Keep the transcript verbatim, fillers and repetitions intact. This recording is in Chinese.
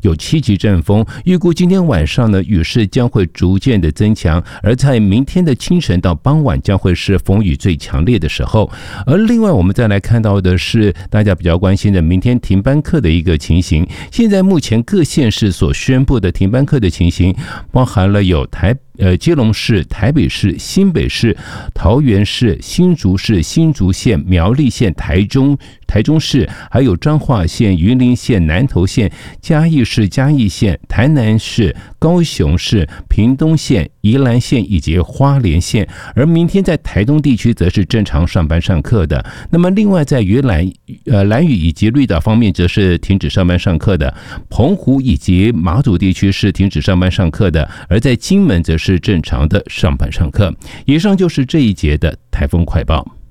有七级阵风，预估今天晚上呢雨势将会逐渐的增强，而在明天的清晨到傍晚将会是风雨最强烈的时候。而另外我们再来看到的是大家比较关心的明天停班课的一个情形。现在目前各县市所宣布的停班课的情形，包含了有台呃，基隆市、台北市、新北市、桃园市、新竹市、新竹县、苗栗县、台中、台中市，还有彰化县、云林县、南投县、嘉义市、嘉义县、台南市、高雄市、屏东县、宜兰县以及花莲县。而明天在台东地区则是正常上班上课的。那么另外在云兰、呃兰屿以及绿岛方面则是停止上班上课的，澎湖以及马祖地区是停止上班上课的，而在金门则是正常的上班上课。以上就是这一节的台风快报。